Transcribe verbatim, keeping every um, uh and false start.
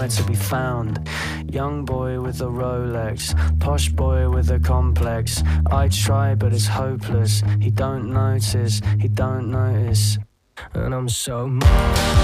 to be found. Young boy with a Rolex, posh boy with a complex. I try but it's hopeless. He don't notice, he don't notice. And I'm so